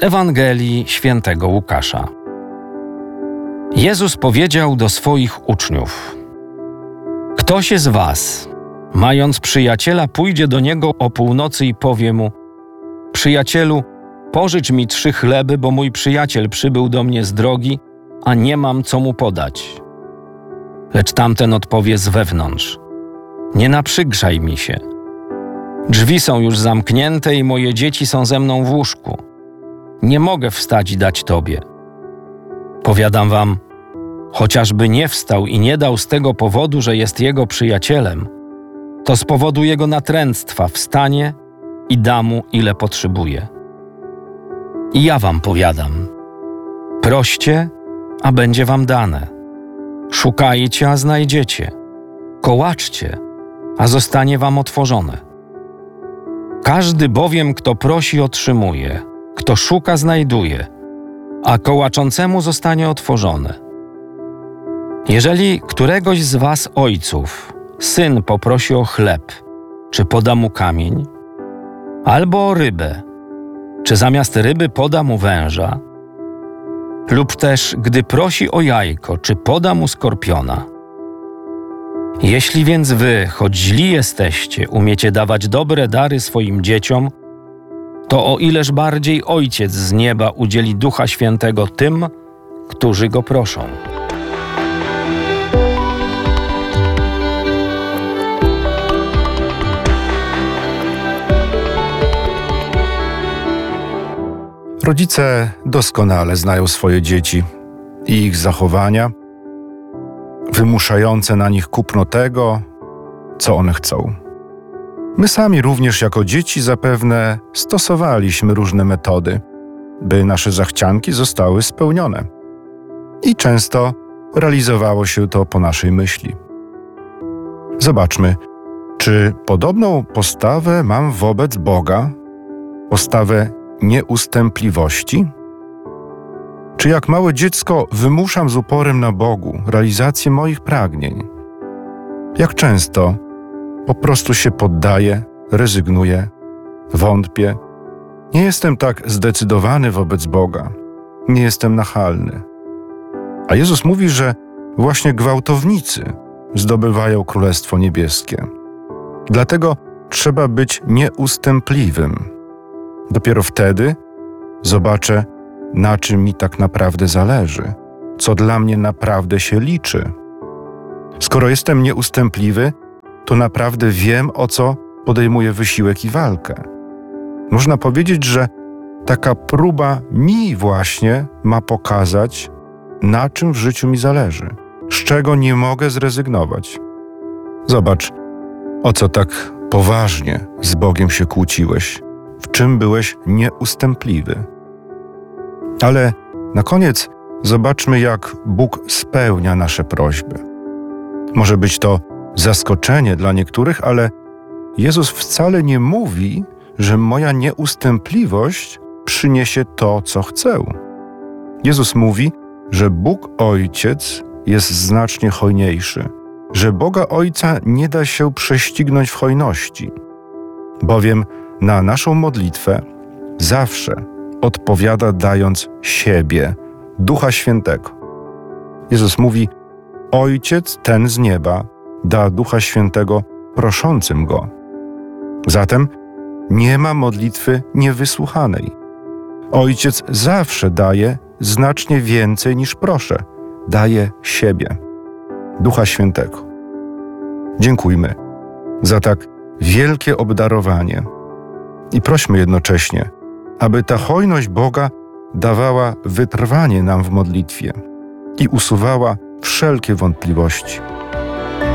Z Ewangelii Świętego Łukasza. Jezus powiedział do swoich uczniów: Kto się z was, mając przyjaciela, pójdzie do niego o północy i powie mu: Przyjacielu, pożycz mi 3 chleby, bo mój przyjaciel przybył do mnie z drogi, a nie mam co mu podać. Lecz tamten odpowie z wewnątrz: Nie naprzygrzaj mi się. Drzwi są już zamknięte i moje dzieci są ze mną w łóżku. Nie mogę wstać i dać tobie. Powiadam wam, chociażby nie wstał i nie dał z tego powodu, że jest jego przyjacielem, to z powodu jego natręctwa wstanie i da mu, ile potrzebuje. I ja wam powiadam, proście, a będzie wam dane. Szukajcie, a znajdziecie. Kołaczcie, a zostanie wam otworzone. Każdy bowiem, kto prosi, otrzymuje, kto szuka, znajduje, a kołaczącemu zostanie otworzone. Jeżeli któregoś z was ojców syn poprosi o chleb, czy poda mu kamień, albo o rybę, czy zamiast ryby poda mu węża, lub też, gdy prosi o jajko, czy poda mu skorpiona. Jeśli więc wy, choć źli jesteście, umiecie dawać dobre dary swoim dzieciom, to o ileż bardziej Ojciec z nieba udzieli Ducha Świętego tym, którzy Go proszą. Rodzice doskonale znają swoje dzieci i ich zachowania, wymuszające na nich kupno tego, co one chcą. My sami również jako dzieci zapewne stosowaliśmy różne metody, by nasze zachcianki zostały spełnione. I często realizowało się to po naszej myśli. Zobaczmy, czy podobną postawę mam wobec Boga, postawę nieustępliwości? Czy jak małe dziecko wymuszam z uporem na Bogu realizację moich pragnień? Jak często po prostu się poddaję, rezygnuję, wątpię? Nie jestem tak zdecydowany wobec Boga, nie jestem nachalny. A Jezus mówi, że właśnie gwałtownicy zdobywają Królestwo Niebieskie. Dlatego trzeba być nieustępliwym. Dopiero wtedy zobaczę, na czym mi tak naprawdę zależy, co dla mnie naprawdę się liczy. Skoro jestem nieustępliwy, to naprawdę wiem, o co podejmuję wysiłek i walkę. Można powiedzieć, że taka próba mi właśnie ma pokazać, na czym w życiu mi zależy, z czego nie mogę zrezygnować. Zobacz, o co tak poważnie z Bogiem się kłóciłeś, w czym byłeś nieustępliwy. Ale na koniec zobaczmy, jak Bóg spełnia nasze prośby. Może być to zaskoczenie dla niektórych, ale Jezus wcale nie mówi, że moja nieustępliwość przyniesie to, co chcę. Jezus mówi, że Bóg Ojciec jest znacznie hojniejszy, że Boga Ojca nie da się prześcignąć w hojności, bowiem na naszą modlitwę zawsze odpowiada dając siebie, Ducha Świętego. Jezus mówi: Ojciec ten z nieba da Ducha Świętego proszącym Go. Zatem nie ma modlitwy niewysłuchanej. Ojciec zawsze daje znacznie więcej niż proszę. Daje siebie, Ducha Świętego. Dziękujmy za tak wielkie obdarowanie i prośmy jednocześnie, aby ta hojność Boga dawała wytrwanie nam w modlitwie i usuwała wszelkie wątpliwości.